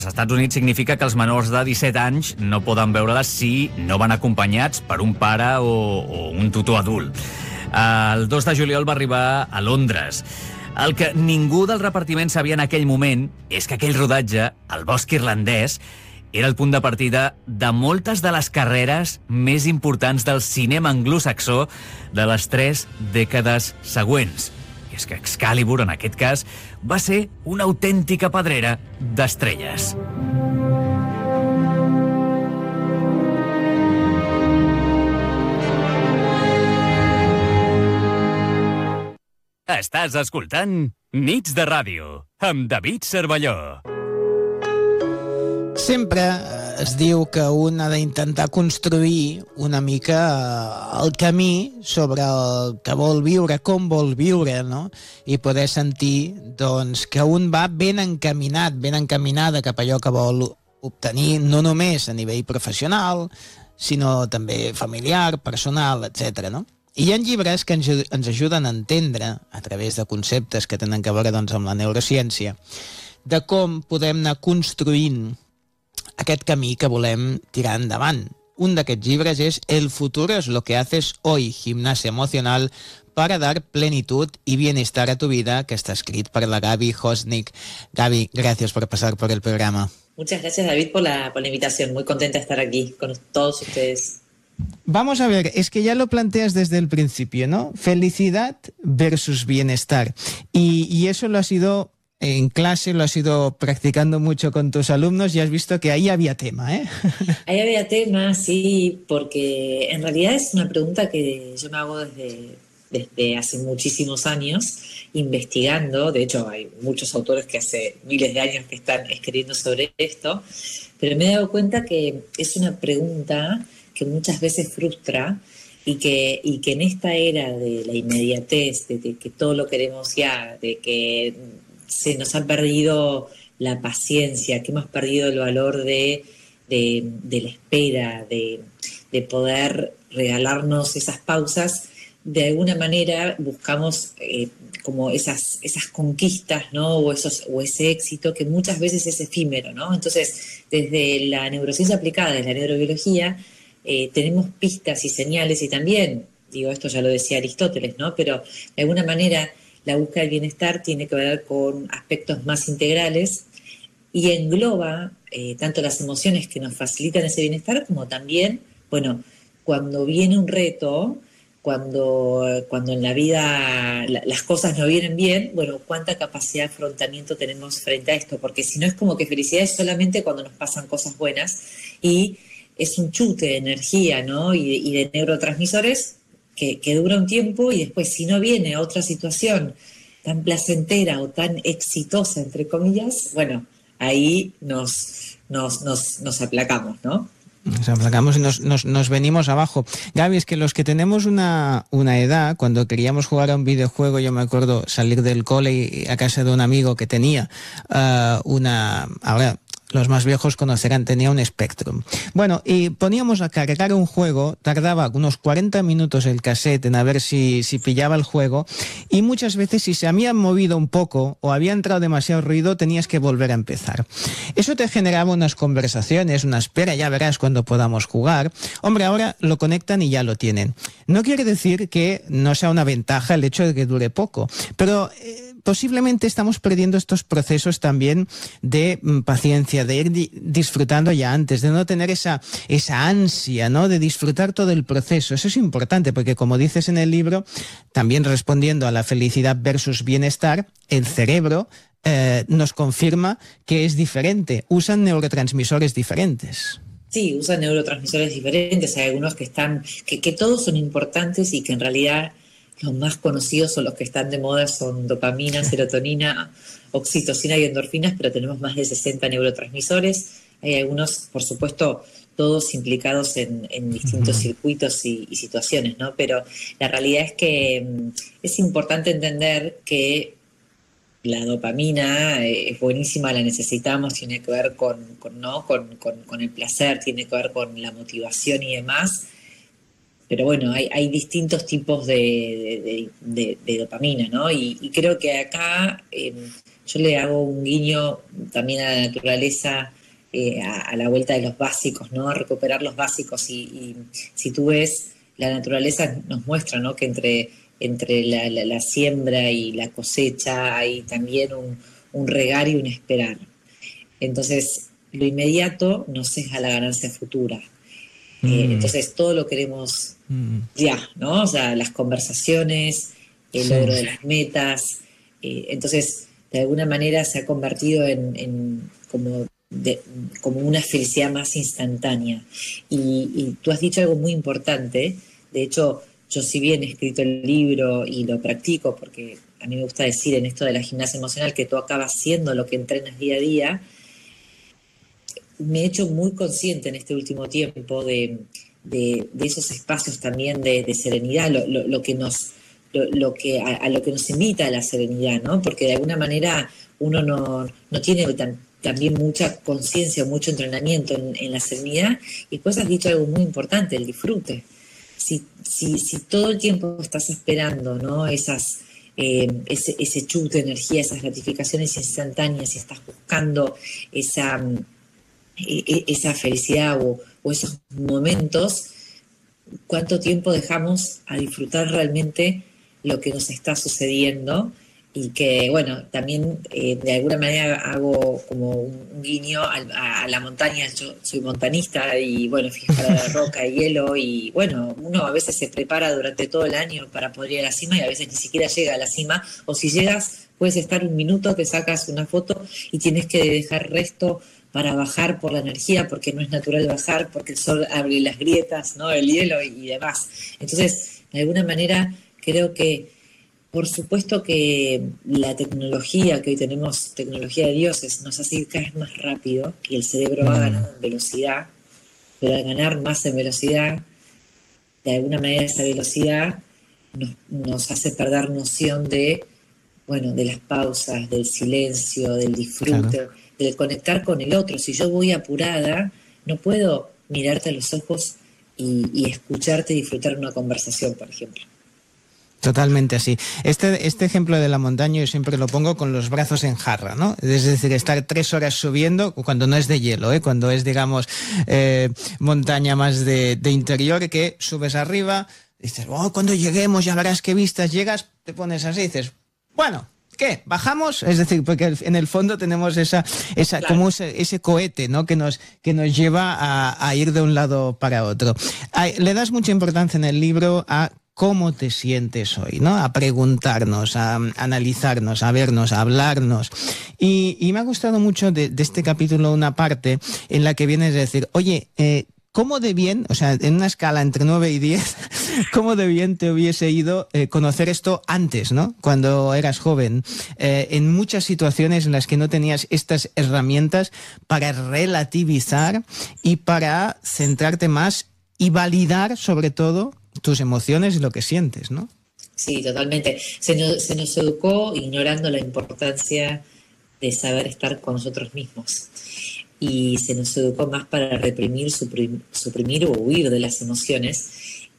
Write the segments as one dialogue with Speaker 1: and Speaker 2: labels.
Speaker 1: Als Estats Units significa que els menors de 17 anys no poden veure-la si no van acompanyats per un pare o un tutor adult. El 2 de juliol va arribar a Londres. El que ningú del repartiment sabia en aquell moment és que aquell rodatge, El bosc irlandès, era el punt de partida de moltes de les carreres més importants del cinema anglosaxó de les 3 dècades següents. I és que Excalibur, en aquest cas, va ser una autèntica pedrera d'estrelles. Estàs escoltant Nits de Ràdio, amb David Cervelló.
Speaker 2: Sempre es diu que un ha d'intentar construir una mica el camí sobre el que vol viure, com vol viure, no? I poder sentir doncs, que un va ben encaminada cap a allò que vol obtenir, no només a nivell professional, sinó també familiar, personal, etc. no? I hi ha llibres que ens ajuden a entendre, a través de conceptes que tenen a veure doncs, amb la neurociència, de com podem anar construint aquest camí que volem tirar endavant. Un d'aquests llibres és El futuro es lo que haces hoy, gimnasia emocional para dar plenitud y bienestar a tu vida, que está escrit per la Gaby Hosnick. Gaby, gracias por pasar por el programa.
Speaker 3: Muchas gracias, David, por la invitación. Muy contenta de estar aquí con todos ustedes.
Speaker 2: Vamos a ver, es que ya lo planteas desde el principio, ¿no? Felicidad versus bienestar. Y eso lo has ido en clase, lo has ido practicando mucho con tus alumnos y has visto que ahí había tema, ¿eh?
Speaker 3: Ahí había tema, sí, porque en realidad es una pregunta que yo me hago desde hace muchísimos años, investigando. De hecho, hay muchos autores que hace miles de años que están escribiendo sobre esto, pero me he dado cuenta que es una pregunta que muchas veces frustra y que en esta era de la inmediatez, de que todo lo queremos ya, de que se nos ha perdido la paciencia, que hemos perdido el valor de la espera, de poder regalarnos esas pausas, de alguna manera buscamos como esas conquistas, ¿no? o ese éxito que muchas veces es efímero, ¿no? Entonces, desde la neurociencia aplicada, desde la neurobiología, tenemos pistas y señales, y también, digo, esto ya lo decía Aristóteles, ¿no? Pero de alguna manera la búsqueda del bienestar tiene que ver con aspectos más integrales y engloba tanto las emociones que nos facilitan ese bienestar, como también, bueno, cuando viene un reto, cuando en la vida las cosas no vienen bien, bueno, cuánta capacidad de afrontamiento tenemos frente a esto, porque si no es como que felicidad es solamente cuando nos pasan cosas buenas, y es un chute de energía, ¿no? y de neurotransmisores que dura un tiempo, y después, si no viene otra situación tan placentera o tan exitosa, entre comillas, bueno, ahí nos aplacamos, ¿no?
Speaker 2: Nos aplacamos y nos venimos abajo. Gaby, es que los que tenemos una edad, cuando queríamos jugar a un videojuego, yo me acuerdo salir del cole y a casa de un amigo que tenía ahora los más viejos conocerán, tenía un Spectrum. Bueno, y poníamos a cargar un juego, tardaba unos 40 minutos el cassette en a ver si pillaba el juego, y muchas veces si se había movido un poco o había entrado demasiado ruido, tenías que volver a empezar. Eso te generaba unas conversaciones, una espera, ya verás cuando podamos jugar. Hombre, ahora lo conectan y ya lo tienen. No quiere decir que no sea una ventaja el hecho de que dure poco, pero posiblemente estamos perdiendo estos procesos también de paciencia, de ir disfrutando ya antes, de no tener esa ansia, ¿no? De disfrutar todo el proceso. Eso es importante porque, como dices en el libro, también respondiendo a la felicidad versus bienestar, el cerebro nos confirma que es diferente, usan neurotransmisores diferentes.
Speaker 3: Sí, usan neurotransmisores diferentes, hay algunos que todos son importantes, y que en realidad los más conocidos son los que están de moda, son dopamina, serotonina, oxitocina y endorfinas, pero tenemos más de 60 neurotransmisores. Hay algunos, por supuesto, todos implicados en distintos circuitos y situaciones, ¿no? Pero la realidad es que es importante entender que la dopamina es buenísima, la necesitamos, tiene que ver con el placer, tiene que ver con la motivación y demás. Pero bueno, hay distintos tipos de dopamina, ¿no? Y creo que acá yo le hago un guiño también a la naturaleza, a la vuelta de los básicos, ¿no? A recuperar los básicos. Y si tú ves, la naturaleza nos muestra, ¿no? Que entre la siembra y la cosecha hay también un regar y un esperar. Entonces, lo inmediato nos ceja la ganancia futura. Entonces, todo lo queremos ya, ¿no? O sea, las conversaciones, el logro de las metas. Entonces, de alguna manera se ha convertido en como una felicidad más instantánea. Y tú has dicho algo muy importante. De hecho, yo si bien he escrito el libro y lo practico, porque a mí me gusta decir en esto de la gimnasia emocional que tú acabas siendo lo que entrenas día a día, me he hecho muy consciente en este último tiempo de esos espacios también de serenidad, a lo que nos invita a la serenidad, ¿no? Porque de alguna manera uno no tiene también mucha conciencia o mucho entrenamiento en la serenidad. Y después has dicho algo muy importante, el disfrute. Si todo el tiempo estás esperando, ¿no? Ese chute de energía, esas gratificaciones instantáneas, y estás buscando esa felicidad o esos momentos, ¿cuánto tiempo dejamos a disfrutar realmente lo que nos está sucediendo? Y que, bueno, también de alguna manera hago como un guiño a la montaña. Yo soy montanista y, bueno, fíjate, la roca y hielo, y, bueno, uno a veces se prepara durante todo el año para poder ir a la cima y a veces ni siquiera llega a la cima, o si llegas puedes estar un minuto, te sacas una foto y tienes que dejar resto para bajar por la energía, porque no es natural bajar, porque el sol abre las grietas, ¿no? El hielo y demás. Entonces, de alguna manera, creo que, por supuesto que la tecnología que hoy tenemos, tecnología de dioses, nos hace ir cada vez más rápido y el cerebro va ganando en velocidad, pero al ganar más en velocidad, de alguna manera esa velocidad nos hace perder noción de las pausas, del silencio, del disfrute, claro, del conectar con el otro. Si yo voy apurada, no puedo mirarte a los ojos y escucharte disfrutar una conversación, por ejemplo.
Speaker 2: Totalmente así. Este ejemplo de la montaña yo siempre lo pongo con los brazos en jarra, ¿no? Es decir, estar 3 horas subiendo cuando no es de hielo, cuando es, digamos, montaña más de interior, que subes arriba, dices, cuando lleguemos ya verás qué vistas, llegas, te pones así y dices, bueno, ¿qué? ¿Bajamos? Es decir, porque en el fondo tenemos esa claro, como ese cohete, ¿no? que nos lleva a ir de un lado para otro. Le das mucha importancia en el libro a cómo te sientes hoy, ¿no? A preguntarnos, a analizarnos, a vernos, a hablarnos. Y me ha gustado mucho de este capítulo una parte en la que vienes a decir, oye, ¿cómo de bien, o sea, en una escala entre 9 y 10, cómo de bien te hubiese ido conocer esto antes, ¿no? Cuando eras joven, en muchas situaciones en las que no tenías estas herramientas para relativizar y para centrarte más y validar, sobre todo, tus emociones y lo que sientes, ¿no?
Speaker 3: Sí, totalmente. Se nos educó ignorando la importancia de saber estar con nosotros mismos. Y se nos educó más para reprimir, suprimir o huir de las emociones.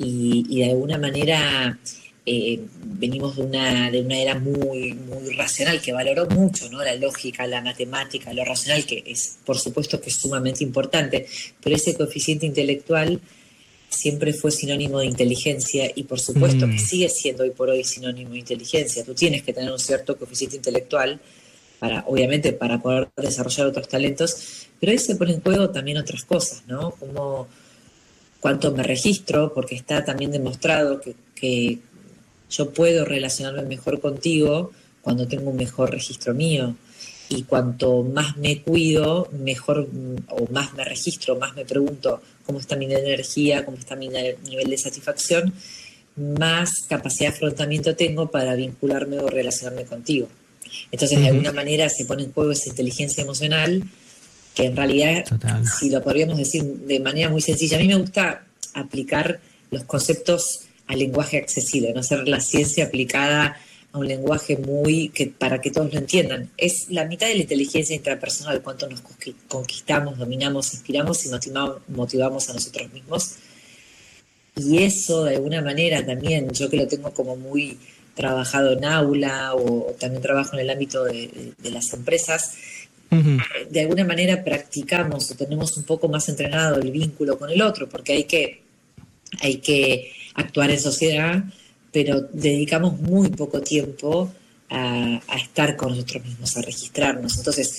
Speaker 3: Y de alguna manera venimos de una era muy, muy racional, que valoró mucho, ¿no? La lógica, la matemática, lo racional, que es, por supuesto, que es sumamente importante. Pero ese coeficiente intelectual siempre fue sinónimo de inteligencia, y por supuesto que sigue siendo hoy por hoy sinónimo de inteligencia. Tú tienes que tener un cierto coeficiente intelectual obviamente para poder desarrollar otros talentos, pero ahí se pone en juego también otras cosas, ¿no? Como cuánto me registro, porque está también demostrado que yo puedo relacionarme mejor contigo cuando tengo un mejor registro mío. Y cuanto más me cuido, mejor, o más me registro, más me pregunto cómo está mi energía, cómo está mi nivel de satisfacción, más capacidad de afrontamiento tengo para vincularme o relacionarme contigo. Entonces, de alguna manera se pone en juego esa inteligencia emocional, que en realidad, total, si lo podríamos decir de manera muy sencilla, a mí me gusta aplicar los conceptos al lenguaje accesible, no hacer la ciencia aplicada a un lenguaje para que todos lo entiendan. Es la mitad de la inteligencia intrapersonal, cuánto nos conquistamos, dominamos, inspiramos y motivamos a nosotros mismos. Y eso, de alguna manera, también, yo que lo tengo como muy trabajado en aula o también trabajo en el ámbito de las empresas, de alguna manera practicamos o tenemos un poco más entrenado el vínculo con el otro, porque hay que actuar en sociedad, pero dedicamos muy poco tiempo a estar con nosotros mismos, a registrarnos. Entonces,